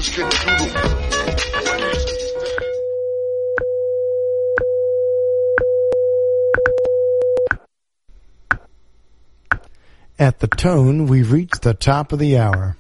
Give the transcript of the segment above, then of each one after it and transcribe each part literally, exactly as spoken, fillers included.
At the tone, we've reached the top of the hour.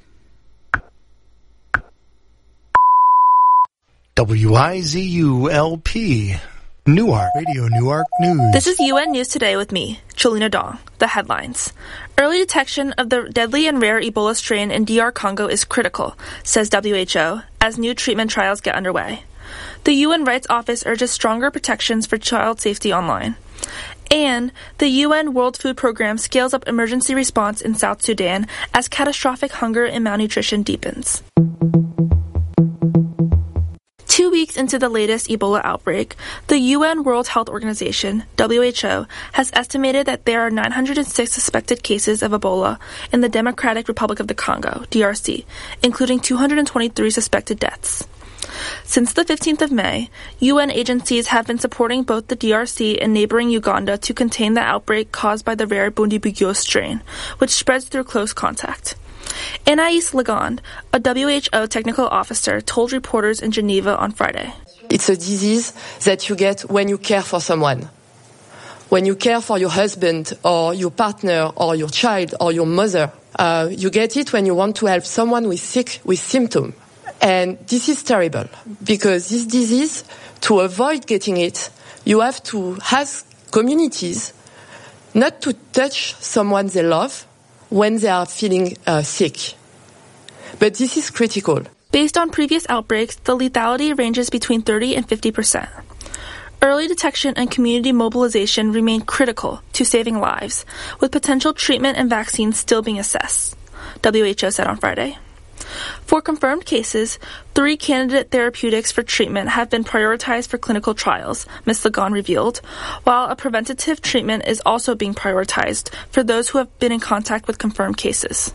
W I Z U L P, Newark, Radio Newark News. This is U N News Today with me, Cholina Dong. The headlines. Early detection of the deadly and rare Ebola strain in D R Congo is critical, says W H O, as new treatment trials get underway. The U N Rights Office urges stronger protections for child safety online. And the U N World Food Program scales up emergency response in South Sudan as catastrophic hunger and malnutrition deepens. Two weeks into the latest Ebola outbreak, the U N World Health Organization, W H O, has estimated that there are nine hundred six suspected cases of Ebola in the Democratic Republic of the Congo, D R C, including two hundred twenty-three suspected deaths. Since the fifteenth of May, U N agencies have been supporting both the D R C and neighboring Uganda to contain the outbreak caused by the rare Bundibugyo strain, which spreads through close contact. Anaïs Legond, a W H O technical officer, told reporters in Geneva on Friday. It's a disease that you get when you care for someone. When you care for your husband or your partner or your child or your mother. Uh, you get it when you want to help someone who is sick with symptoms. And this is terrible because this disease, to avoid getting it, you have to ask communities not to touch someone they love when they are feeling uh, sick. But this is critical. Based on previous outbreaks, the lethality ranges between thirty and fifty percent. Early detection and community mobilization remain critical to saving lives, with potential treatment and vaccines still being assessed, W H O said on Friday. For confirmed cases, three candidate therapeutics for treatment have been prioritized for clinical trials, Miz Legond revealed, while a preventative treatment is also being prioritized for those who have been in contact with confirmed cases.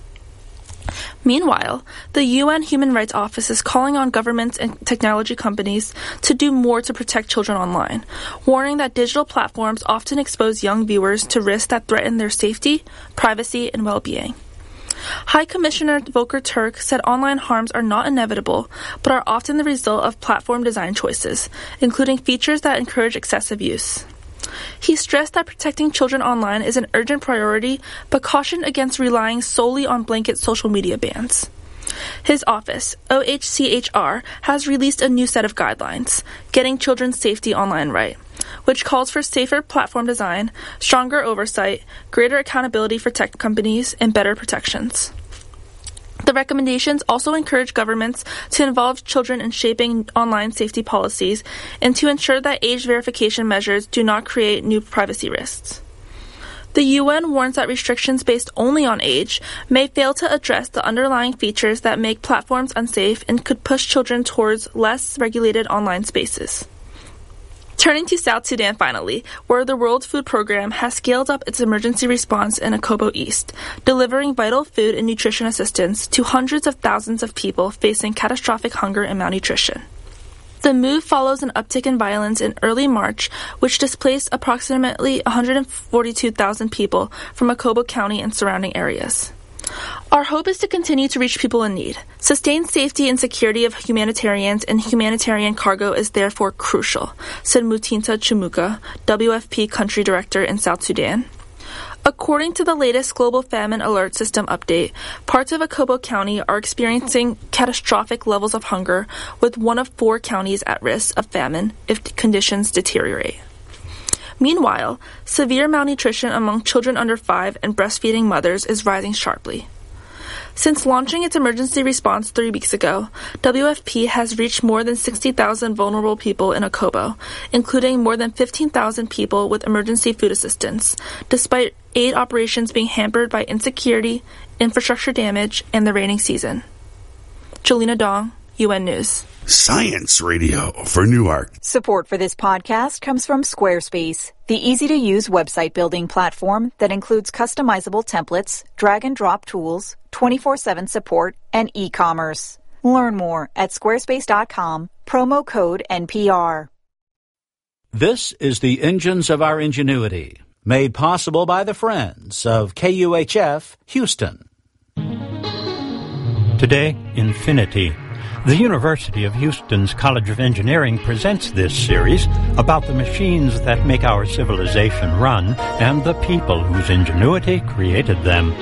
Meanwhile, the U N Human Rights Office is calling on governments and technology companies to do more to protect children online, warning that digital platforms often expose young viewers to risks that threaten their safety, privacy, and well-being. High Commissioner Volker Turk said online harms are not inevitable, but are often the result of platform design choices, including features that encourage excessive use. He stressed that protecting children online is an urgent priority, but cautioned against relying solely on blanket social media bans. His office, O H C H R, has released a new set of guidelines, Getting Children's Safety Online Right, which calls for safer platform design, stronger oversight, greater accountability for tech companies, and better protections. The recommendations also encourage governments to involve children in shaping online safety policies and to ensure that age verification measures do not create new privacy risks. The U N warns that restrictions based only on age may fail to address the underlying features that make platforms unsafe and could push children towards less regulated online spaces. Turning to South Sudan finally, where the World Food Program has scaled up its emergency response in Akobo East, delivering vital food and nutrition assistance to hundreds of thousands of people facing catastrophic hunger and malnutrition. The move follows an uptick in violence in early March, which displaced approximately one hundred forty-two thousand people from Akobo County and surrounding areas. Our hope is to continue to reach people in need. Sustained safety and security of humanitarians and humanitarian cargo is therefore crucial, said Mutinta Chimuka, W F P country director in South Sudan. According to the latest Global Famine Alert System update, parts of Akobo County are experiencing catastrophic levels of hunger, with one of four counties at risk of famine if conditions deteriorate. Meanwhile, severe malnutrition among children under five and breastfeeding mothers is rising sharply. Since launching its emergency response three weeks ago, W F P has reached more than sixty thousand vulnerable people in Akobo, including more than fifteen thousand people with emergency food assistance, despite aid operations being hampered by insecurity, infrastructure damage, and the rainy season. Cholina Dong, U N News. Science Radio for Newark. Support for this podcast comes from Squarespace, the easy-to-use website building platform that includes customizable templates, drag-and-drop tools, twenty-four seven support, and e-commerce. Learn more at squarespace dot com, promo code N P R. This is the Engines of Our Ingenuity, made possible by the friends of K U H F Houston. Today, infinity The University of Houston's College of Engineering presents this series about the machines that make our civilization run and the people whose ingenuity created them.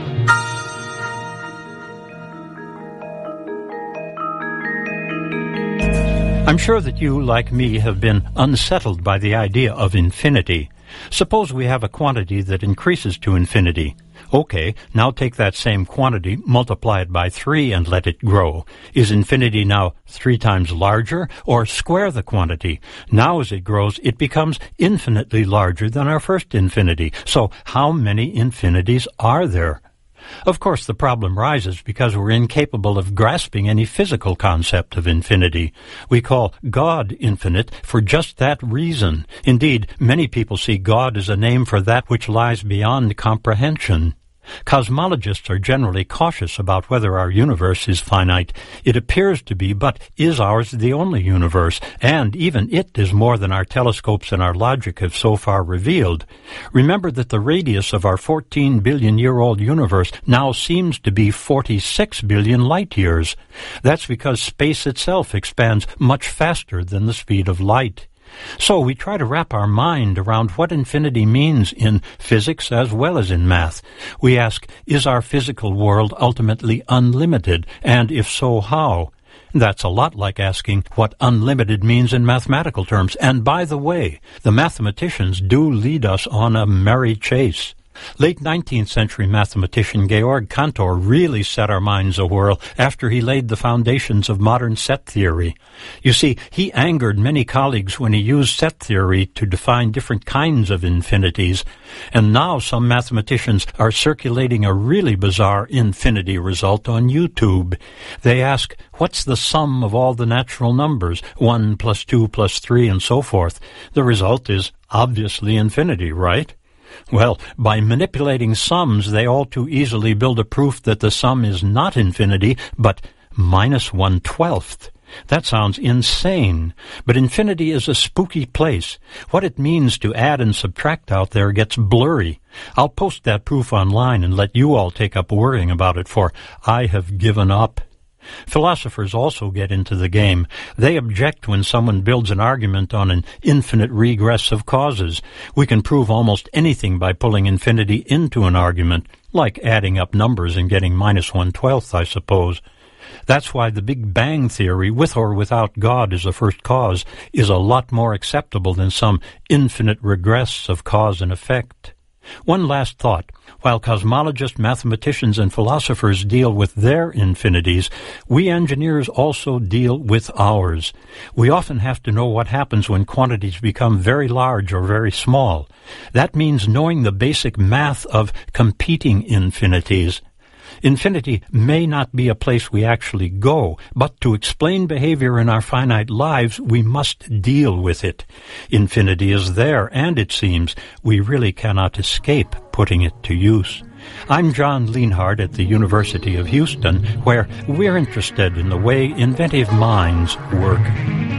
I'm sure that you, like me, have been unsettled by the idea of infinity. Suppose we have a quantity that increases to infinity. Okay, now take that same quantity, multiply it by three, and let it grow. Is infinity now three times larger? Or square the quantity. Now as it grows, it becomes infinitely larger than our first infinity. So how many infinities are there? Of course, the problem rises because we're incapable of grasping any physical concept of infinity. We call God infinite for just that reason. Indeed, many people see God as a name for that which lies beyond comprehension. Cosmologists are generally cautious about whether our universe is finite. It appears to be, but is ours the only universe? And even it is more than our telescopes and our logic have so far revealed. Remember that the radius of our fourteen billion year old universe now seems to be forty-six billion light years. That's because space itself expands much faster than the speed of light. So we try to wrap our mind around what infinity means in physics as well as in math. We ask, is our physical world ultimately unlimited? And if so, how? That's a lot like asking what unlimited means in mathematical terms. And by the way, the mathematicians do lead us on a merry chase. Late nineteenth century mathematician Georg Cantor really set our minds awhirl after he laid the foundations of modern set theory. You see, he angered many colleagues when he used set theory to define different kinds of infinities, and now some mathematicians are circulating a really bizarre infinity result on YouTube. They ask, what's the sum of all the natural numbers, one plus two plus three and so forth? The result is obviously infinity, right? Well, by manipulating sums, they all too easily build a proof that the sum is not infinity, but minus one-twelfth. That sounds insane, but infinity is a spooky place. What it means to add and subtract out there gets blurry. I'll post that proof online and let you all take up worrying about it, for I have given up. Philosophers also get into the game. They object when someone builds an argument on an infinite regress of causes. We can prove almost anything by pulling infinity into an argument, like adding up numbers and getting minus one-twelfth, I suppose. That's why the Big Bang theory, with or without God as a first cause, is a lot more acceptable than some infinite regress of cause and effect. One last thought. While cosmologists, mathematicians, and philosophers deal with their infinities, we engineers also deal with ours. We often have to know what happens when quantities become very large or very small. That means knowing the basic math of competing infinities. Infinity may not be a place we actually go, but to explain behavior in our finite lives, we must deal with it. Infinity is there, and it seems we really cannot escape putting it to use. I'm John Lienhard at the University of Houston, where we're interested in the way inventive minds work.